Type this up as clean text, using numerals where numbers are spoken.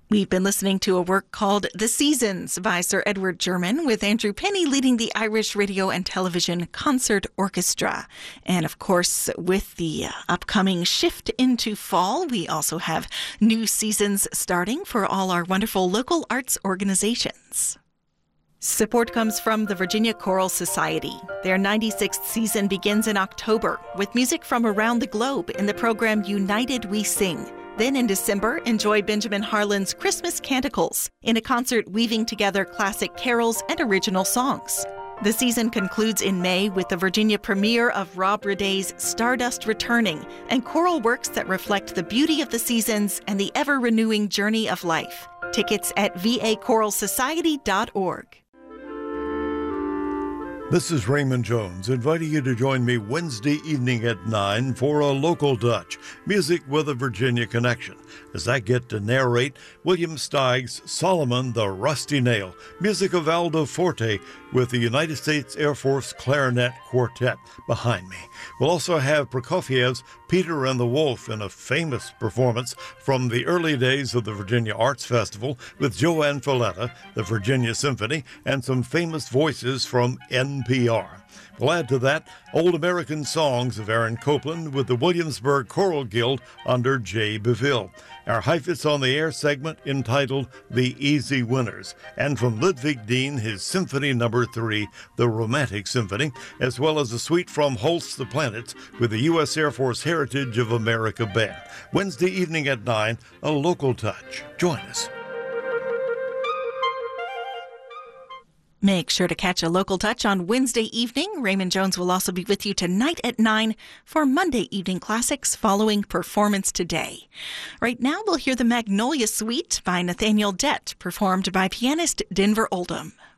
We've been listening to a work called The Seasons by Sir Edward German, with Andrew Penny leading the Irish Radio and Television Concert Orchestra. And of course, with the upcoming shift into fall, we also have new seasons starting for all our wonderful local arts organizations. Support comes from the Virginia Choral Society. Their 96th season begins in October with music from around the globe in the program United We Sing. Then in December, enjoy Benjamin Harlan's Christmas Canticles in a concert weaving together classic carols and original songs. The season concludes in May with the Virginia premiere of Rob Raday's Stardust Returning and choral works that reflect the beauty of the seasons and the ever-renewing journey of life. Tickets at vachoralsociety.org. This is Raymond Jones, inviting you to join me Wednesday evening at 9 for a Local Touch, music with a Virginia connection, as I get to narrate William Steig's Solomon the Rusty Nail, music of Aldo Forte with the United States Air Force Clarinet Quartet behind me. We'll also have Prokofiev's Peter and the Wolf in a famous performance from the early days of the Virginia Arts Festival with Joanne Falletta, the Virginia Symphony, and some famous voices from NPR. We'll add to that Old American Songs of Aaron Copland with the Williamsburg Choral Guild under Jay Beville. Our Heifetz on the Air segment entitled The Easy Winners, and from Ludwig Dean, his Symphony No. 3, the Romantic Symphony, as well as a suite from Holst the Planets with the U.S. Air Force Heritage of America Band. Wednesday evening at 9, a Local Touch. Join us. Make sure to catch a Local Touch on Wednesday evening. Raymond Jones will also be with you tonight at 9 for Monday Evening Classics following Performance Today. Right now, we'll hear the Magnolia Suite by Nathaniel Dett, performed by pianist Denver Oldham.